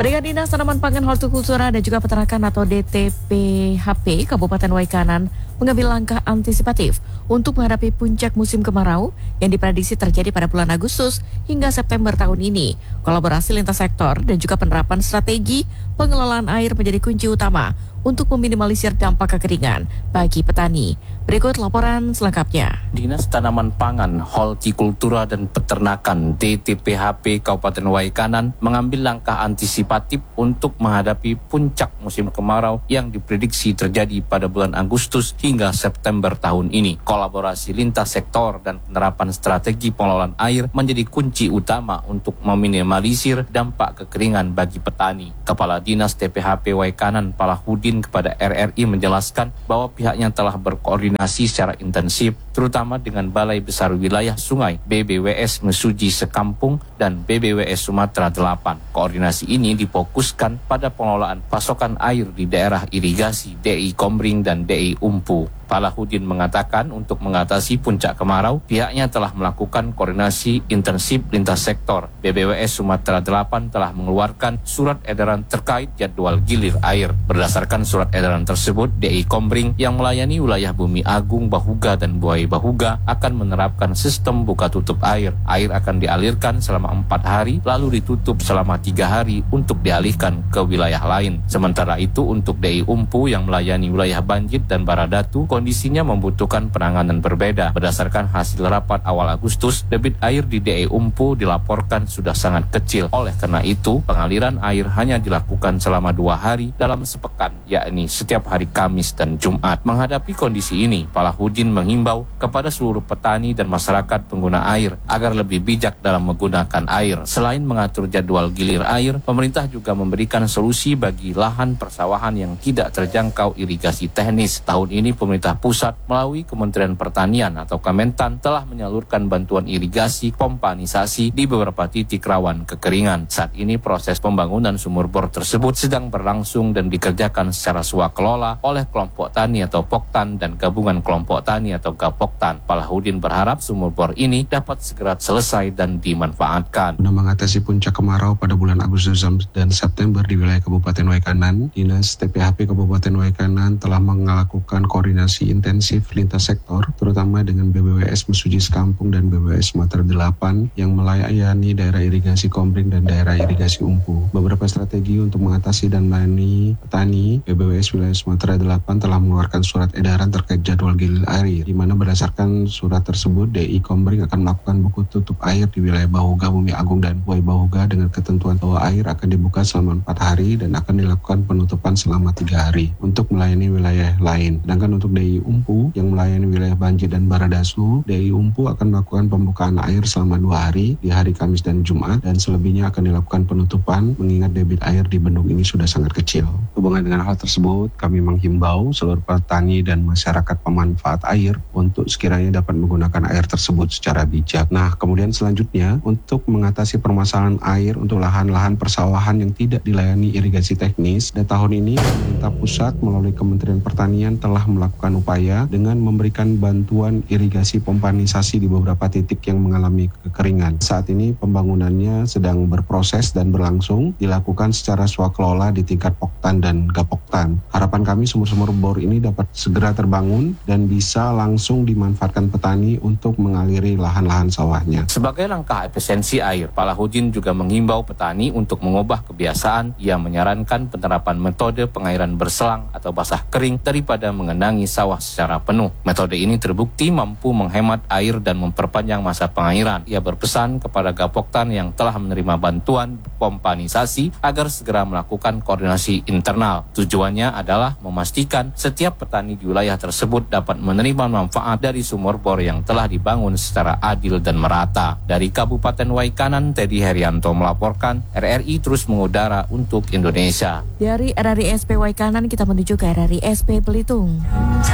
Dengan Dinas Tanaman Pangan Hortikultura dan juga Peternakan atau DTPHP Kabupaten Waikanan mengambil langkah antisipatif untuk menghadapi puncak musim kemarau yang diprediksi terjadi pada bulan Agustus hingga September tahun ini. Kolaborasi lintas sektor dan juga penerapan strategi pengelolaan air menjadi kunci utama untuk meminimalisir dampak kekeringan bagi petani. Berikut laporan selengkapnya. Dinas Tanaman Pangan, Hortikultura dan Peternakan DTPHP Kabupaten Waikanan mengambil langkah antisipatif untuk menghadapi puncak musim kemarau yang diprediksi terjadi pada bulan Agustus hingga September tahun ini. Kolaborasi lintas sektor dan penerapan strategi pengelolaan air menjadi kunci utama untuk meminimalisir dampak kekeringan bagi petani. Kepala Dinas TPHP Waikanan Palahudin kepada RRI menjelaskan bahwa pihaknya telah berkoordinasi secara intensif terutama dengan Balai Besar Wilayah Sungai BBWS Mesuji Sekampung dan BBWS Sumatera 8. Koordinasi ini difokuskan pada pengelolaan pasokan air di daerah irigasi DI Kombring dan DI Umpu. Palahudin mengatakan untuk mengatasi puncak kemarau, pihaknya telah melakukan koordinasi intensif lintas sektor. BBWS Sumatera 8 telah mengeluarkan surat edaran terkait jadwal gilir air. Berdasarkan surat edaran tersebut, DI Kombring yang melayani wilayah Bumi Agung, Bahuga, dan Buai Bahuga akan menerapkan sistem buka tutup air. Air akan dialirkan selama 4 hari, lalu ditutup selama 3 hari untuk dialihkan ke wilayah lain. Sementara itu untuk DI Umpu yang melayani wilayah Banjit dan Baradatu, kondisinya membutuhkan penanganan berbeda. Berdasarkan hasil rapat awal Agustus, debit air di DI Umpu dilaporkan sudah sangat kecil. Oleh karena itu, pengaliran air hanya dilakukan selama 2 hari dalam sepekan, yakni setiap hari Kamis dan Jumat. Menghadapi kondisi ini, Palahudin menghimbau kepada seluruh petani dan masyarakat pengguna air agar lebih bijak dalam menggunakan air. Selain mengatur jadwal gilir air, pemerintah juga memberikan solusi bagi lahan persawahan yang tidak terjangkau irigasi teknis. Tahun ini pemerintah pusat melalui Kementerian Pertanian atau Kementan telah menyalurkan bantuan irigasi pompanisasi di beberapa titik rawan kekeringan. Saat ini proses pembangunan sumur bor tersebut sedang berlangsung dan dikerjakan secara swakelola oleh kelompok tani atau Poktan dan gabungan kelompok tani atau Gapoktan. Palahudin berharap sumur bor ini dapat segera selesai dan dimanfaatkan. Untuk mengatasi puncak kemarau pada bulan Agustus dan September di wilayah Kabupaten Waikanan, Dinas TPHP Kabupaten Waikanan telah melakukan koordinasi intensif lintas sektor, terutama dengan BBWS Mesuji Sekampung dan BBWS Sumatera 8 yang melayani daerah irigasi Kombring dan daerah irigasi Umpu. Beberapa strategi untuk mengatasi dan melayani petani, BBWS Wilayah Sumatera 8 telah mengeluarkan surat edaran terkait jadwal gilir air, di mana berdasarkan surat tersebut, DI Kombring akan melakukan buku tutup air di wilayah Bahuga, Bumi Agung, dan Buai Bahuga dengan ketentuan bahwa air akan dibuka selama 4 hari dan akan dilakukan penutupan selama 3 hari untuk melayani wilayah lain. Sedangkan untuk DI Umpu yang melayani wilayah Banjir dan Baradasu, DI Umpu akan melakukan pembukaan air selama 2 hari di hari Kamis dan Jumat, dan selebihnya akan dilakukan penutupan mengingat debit air di bendung ini sudah sangat kecil. Hubungan dengan hal tersebut, kami menghimbau seluruh petani dan masyarakat pemanfaat air untuk sekiranya dapat menggunakan air tersebut secara bijak. Nah, kemudian selanjutnya untuk mengatasi permasalahan air untuk lahan-lahan persawahan yang tidak dilayani irigasi teknis, dan tahun ini pemerintah pusat melalui Kementerian Pertanian telah melakukan upaya dengan memberikan bantuan irigasi pompanisasi di beberapa titik yang mengalami kekeringan. Saat ini pembangunannya sedang berproses dan berlangsung, dilakukan secara swakelola di tingkat Poktan dan Gapoktan. Harapan kami sumur-sumur bor ini dapat segera terbangun dan bisa langsung dimanfaatkan petani untuk mengaliri lahan-lahan sawahnya. Sebagai langkah efisiensi air, Palahudin juga menghimbau petani untuk mengubah kebiasaan. Ia menyarankan penerapan metode pengairan berselang atau basah kering daripada mengenangi sawah secara penuh. Metode ini terbukti mampu menghemat air dan memperpanjang masa pengairan. Ia berpesan kepada Gapoktan yang telah menerima bantuan pompanisasi agar segera melakukan koordinasi internal. Tujuannya adalah memastikan setiap petani di wilayah tersebut dapat menerima manfaat dari sumur bor yang telah dibangun secara adil dan merata. Dari Kabupaten Waikanan, Teddy Herianto melaporkan, RRI terus mengudara untuk Indonesia. Dari RRI SP Waikanan kita menuju ke RRI SP Belitung.